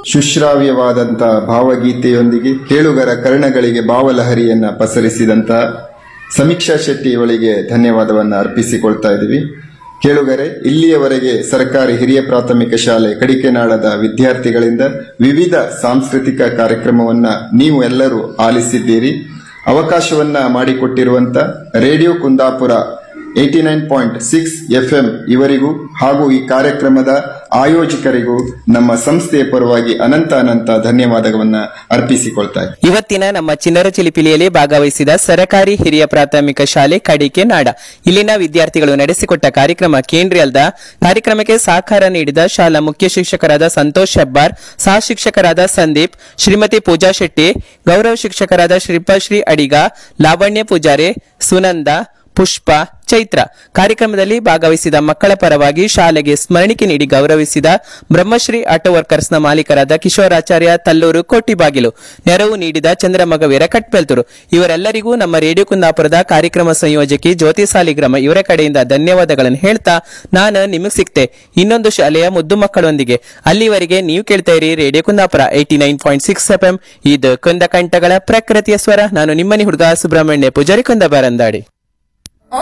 ಸುಶ್ರಾವ್ಯವಾದಂಥ ಭಾವಗೀತೆಯೊಂದಿಗೆ ಕೇಳುಗರ ಕರ್ಣಗಳಿಗೆ ಭಾವಲಹರಿಯನ್ನ ಪಸರಿಸಿದಂತಹ ಸಮೀಕ್ಷಾ ಶೆಟ್ಟಿ ಅವಳಿಗೆ ಧನ್ಯವಾದವನ್ನು ಅರ್ಪಿಸಿಕೊಳ್ತಾ ಇದ್ದೀವಿ. ಕೇಳುಗರೆ, ಇಲ್ಲಿಯವರೆಗೆ ಸರ್ಕಾರಿ ಹಿರಿಯ ಪ್ರಾಥಮಿಕ ಶಾಲೆ ಕಡಿಕೆನಾಳದ ವಿದ್ಯಾರ್ಥಿಗಳಿಂದ ವಿವಿಧ ಸಾಂಸ್ಕೃತಿಕ ಕಾರ್ಯಕ್ರಮವನ್ನ ನೀವು ಎಲ್ಲರೂ ಆಲಿಸಿದ್ದೀರಿ. ಅವಕಾಶವನ್ನ ಮಾಡಿಕೊಟ್ಟಿರುವಂತ ರೇಡಿಯೋ ಕುಂದಾಪುರ 89.6 FM ಇವರಿಗೂ ಹಾಗೂ ಈ ಕಾರ್ಯಕ್ರಮದ ಆಯೋಜಕರಿಗೂ ನಮ್ಮ ಸಂಸ್ಥೆಯ ಪರವಾಗಿ ಅನಂತ ಧನ್ಯವಾದವನ್ನ ಅರ್ಪಿಸಿಕೊಳ್ತಾ ಇದ್ದೀನಿ. ಇವತ್ತಿನ ನಮ್ಮ ಚಿನ್ನರ ಚಿಲಿಪಿಲಿಯಲ್ಲಿ ಭಾಗವಹಿಸಿದ ಸರಕಾರಿ ಹಿರಿಯ ಪ್ರಾಥಮಿಕ ಶಾಲೆ ಕಡಿಕೆ ನಾಡ ಇಲ್ಲಿನ ವಿದ್ಯಾರ್ಥಿಗಳು ನಡೆಸಿಕೊಟ್ಟ ಕಾರ್ಯಕ್ರಮ ಕೇಂದ್ರೀಯದ ಕಾರ್ಯಕ್ರಮಕ್ಕೆ ಸಹಕಾರ ನೀಡಿದ ಶಾಲಾ ಮುಖ್ಯ ಶಿಕ್ಷಕರಾದ ಸಂತೋಷ್ ಹೆಬ್ಬಾರ್, ಸಹ ಶಿಕ್ಷಕರಾದ ಸಂದೀಪ್, ಶ್ರೀಮತಿ ಪೂಜಾ ಶೆಟ್ಟಿ, ಗೌರವ ಶಿಕ್ಷಕರಾದ ಶ್ರೀಪಶ್ರೀ ಅಡಿಗ, ಲಾವಣ್ಯ ಪೂಜಾರೆ, ಸುನಂದ, ಪುಷ್ಪ, ಚೈತ್ರ. ಕಾರ್ಯಕ್ರಮದಲ್ಲಿ ಭಾಗವಹಿಸಿದ ಮಕ್ಕಳ ಪರವಾಗಿ ಶಾಲೆಗೆ ಸ್ಮರಣಿಕೆ ನೀಡಿ ಗೌರವಿಸಿದ ಬ್ರಹ್ಮಶ್ರೀ ಆಟೋ ವರ್ಕರ್ಸ್ನ ಮಾಲೀಕರಾದ ಕಿಶೋರಾಚಾರ್ಯ ತಲ್ಲೂರು ಕೋಟಿಬಾಗಿಲು, ನೆರವು ನೀಡಿದ ಚಂದ್ರಮಗವೀರ ಕಟ್ಪೆಲ್ತೂರು ಇವರೆಲ್ಲರಿಗೂ ನಮ್ಮ ರೇಡಿಯೋ ಕುಂದಾಪುರದ ಕಾರ್ಯಕ್ರಮ ಸಂಯೋಜಕಿ ಜ್ಯೋತಿ ಸಾಲಿಗ್ರಾಮ ಇವರ ಕಡೆಯಿಂದ ಧನ್ಯವಾದಗಳನ್ನು ಹೇಳ್ತಾ ನಾನು ನಿಮಗೆ ಸಿಕ್ತೆ ಇನ್ನೊಂದು ಶಾಲೆಯ ಮುದ್ದು ಮಕ್ಕಳೊಂದಿಗೆ. ಅಲ್ಲಿವರೆಗೆ ನೀವು ಕೇಳ್ತಾ ಇರಿ ರೇಡಿಯೋ ಕುಂದಾಪುರ 89.6 FM. ಇದು ಕುಂದ ಕಂಠಗಳ ಪ್ರಕೃತಿಯ ಸ್ವರ. ನಾನು ನಿಮ್ಮನಿ ಹುಡುಗ ಸುಬ್ರಹ್ಮಣ್ಯ ಪೂಜಾರಿ ಕುಂದಬಾರಂದಾಡಿ.